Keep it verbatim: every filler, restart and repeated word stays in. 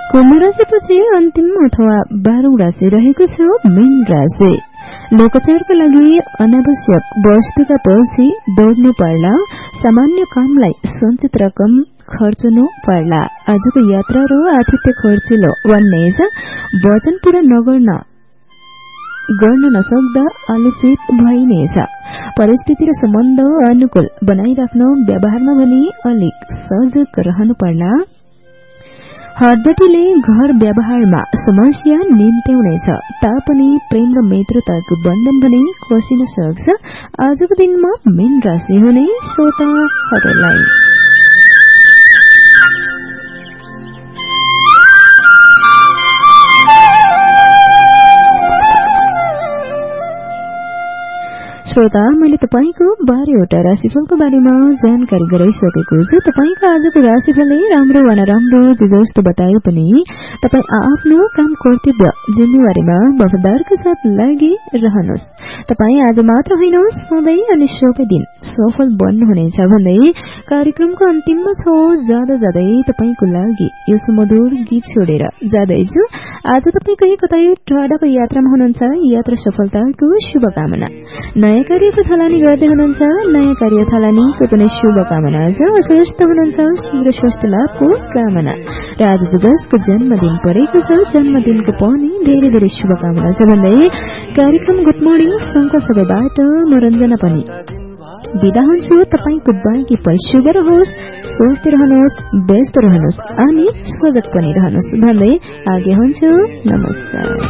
कुम्भ राशिपछि अन्तिम अथवा बाह्रौं राशि रहेको छ मीन राशि। लोकचारका लागि अनावश्यक वस्तुका पछि दौड्नु पर्ला। सामान्य कामलाई सञ्चित रकम खर्चनु पर्ला। आजको यात्रा र आतिथ्य खर्चिलो बन्नेछ। वचन पूरा नगर्न गर्न नसक्दा आलसित भइनेछ। परिस्थिति र सम्बन्ध अनुकूल बनाइराख्न व्यवहारमा भने अलिक सजग रहनु पर्ला। हदबटीले घर व्यवहारमा समस्या निम्त्याउनेछ। तापनि प्रेम र मित्रताको बन्धन भने कसिन सक्छ। आजको दिनमा मीन राशि हुने श्रोताहरूलाई श्रोता, मैले तपाईको बाह्रवटा राशिफलको बारेमा जानकारी गराइसकेको छु। तपाईको आजको राशिफलले राम्रो वा नराम्रो जे जस्तो बताए पनि तपाई आफ्नो काम कर्तव्य जिम्मेवारीमा वफादारका साथ लागि रहनुहोस्। तपाई आज मात्र होइन, सधैँ अनि सबै दिन सफल बन्नुहुनेछ भन्दै कार्यक्रमको अन्तिममा छ जाँदा जाँदै तपाईको लागि यो सुमधुर गीत छोडेर जाँदैछु। आज तपाई कहीँ कतै टाढाको यात्रामा हुनुहुन्छ। यात्रा सफलताको शुभकामना। नयाँ कार्यको थालनी गर्दै हुनुहुन्छ, नयाँ कार्य थालनीको पनि शुभकामना छ। अस्वस्थ हुनुहुन्छ, शीघ्र स्वास्थ्य लाभको कामना। र आज जसको जन्मदिन परेको छ, जन्मदिनको पनि धेरै धेरै शुभकामना छ भन्दै कार्यक्रम गुड मर्निङ सँगका सबैबाट म रञ्जना पनि बिदा हुन्छु। तपाईको बाँकी पल शुभ रहोस्, स्वस्थ रहनुहोस्, व्यस्त रहनुहोस् अनि सजग पनि रहनुहोस् भन्दै आगे हुन्छु। नमस्कार।